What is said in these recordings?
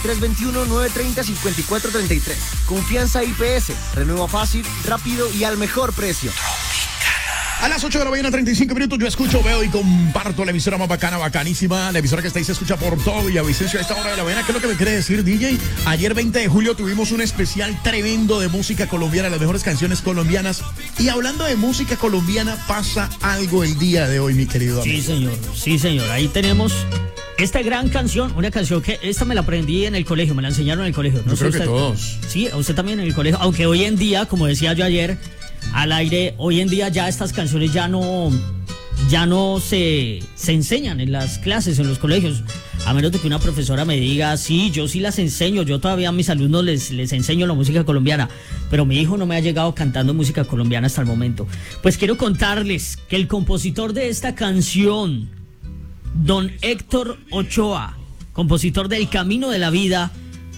321-930-5433. Confianza IPS. Renueva fácil, rápido y al mejor precio. A las 8 de la mañana, 35 minutos, yo escucho, veo y comparto la emisora más bacana, bacanísima. La emisora que está ahí se escucha por todo Villavicencio a esta hora de la mañana. ¿Qué es lo que me quiere decir, DJ? Ayer, 20 de julio, tuvimos un especial tremendo de música colombiana, las mejores canciones colombianas. Y hablando de música colombiana, pasa algo el día de hoy, mi querido amigo. Sí, señor. Ahí tenemos esta gran canción, una canción que esta me la aprendí en el colegio, me la enseñaron en el colegio. No, yo creo que todos. Sí, a usted también en el colegio, aunque hoy en día, como decía yo ayer al aire, hoy en día ya estas canciones ya no se enseñan en las clases, en los colegios, a menos de que una profesora me diga, sí, yo sí las enseño, yo todavía a mis alumnos les enseño la música colombiana, pero mi hijo no me ha llegado cantando música colombiana hasta el momento. Pues quiero contarles que el compositor de esta canción, don Héctor Ochoa, compositor del Camino de la Vida,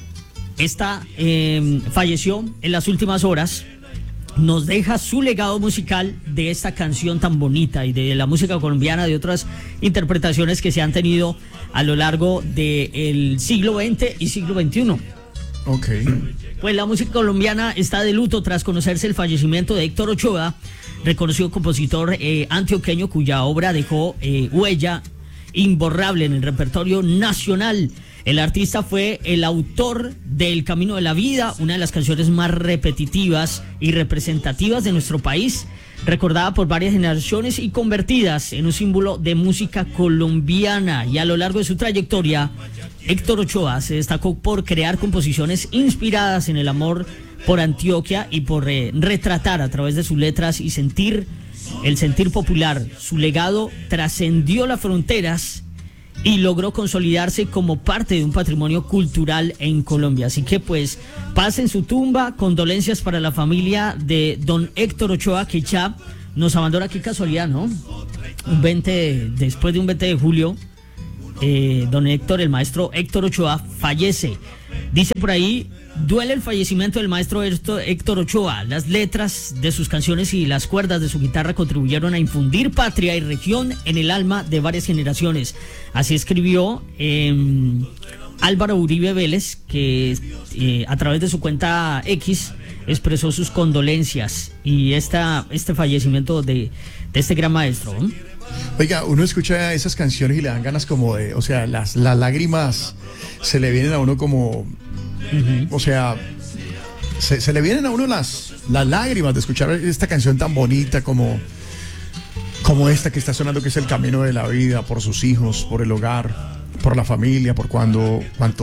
falleció en las últimas horas. Nos deja su legado musical de esta canción tan bonita y de la música colombiana, de otras interpretaciones que se han tenido a lo largo del siglo XX y siglo XXI. Ok. Pues la música colombiana está de luto tras conocerse el fallecimiento de Héctor Ochoa, reconocido compositor antioqueño cuya obra dejó huella imborrable en el repertorio nacional. El artista fue el autor del Camino de la Vida, una de las canciones más repetitivas y representativas de nuestro país, recordada por varias generaciones y convertidas en un símbolo de música colombiana. Y a lo largo de su trayectoria, Héctor Ochoa se destacó por crear composiciones inspiradas en el amor por Antioquia y por retratar a través de sus letras y el sentir popular. Su legado trascendió las fronteras y logró consolidarse como parte de un patrimonio cultural en Colombia. Así que pues, paz en su tumba, condolencias para la familia de don Héctor Ochoa, que ya nos abandona. Qué casualidad, ¿no? Después de un 20 de julio, don Héctor, el maestro Héctor Ochoa, fallece. Dice por ahí, duele el fallecimiento del maestro Héctor Ochoa. Las letras de sus canciones y las cuerdas de su guitarra contribuyeron a infundir patria y región en el alma de varias generaciones. Así escribió Álvaro Uribe Vélez, que a través de su cuenta X expresó sus condolencias y este fallecimiento de este gran maestro. Oiga, uno escucha esas canciones y le dan ganas como de, o sea, las lágrimas se le vienen a uno como, o sea, se le vienen a uno las lágrimas de escuchar esta canción tan bonita como esta que está sonando, que es El Camino de la Vida, por sus hijos, por el hogar, por la familia, por cuando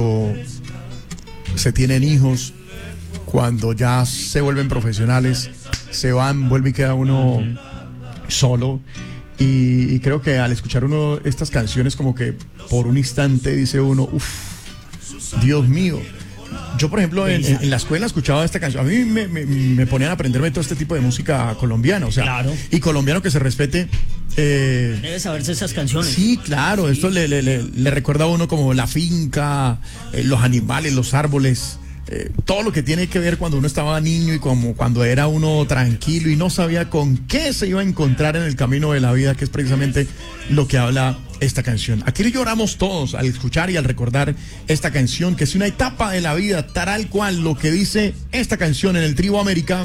se tienen hijos, cuando ya se vuelven profesionales, se van, vuelve y queda uno solo. Y creo que al escuchar uno estas canciones, como que por un instante dice uno, Dios mío. Yo, por ejemplo, en la escuela escuchaba esta canción. A mí me ponían a aprenderme todo este tipo de música colombiana, o sea, claro. Y colombiano que se respete. Debe saberse esas canciones. Sí, claro, sí. Esto le recuerda a uno como la finca, los animales, los árboles. Todo lo que tiene que ver cuando uno estaba niño y como cuando era uno tranquilo y no sabía con qué se iba a encontrar en el camino de la vida, que es precisamente lo que habla esta canción. Aquí lloramos todos al escuchar y al recordar esta canción, que es una etapa de la vida, tal cual lo que dice esta canción en el Tribu América.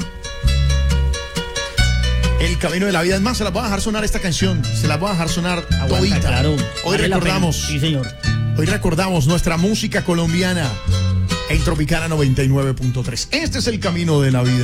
El Camino de la Vida. Es más, se las voy a dejar sonar esta canción, se las voy a dejar sonar todita. Claro. Hoy recordamos, sí, señor. Hoy recordamos nuestra música colombiana en Tropicana 99.3. Este es el Camino de la Vida.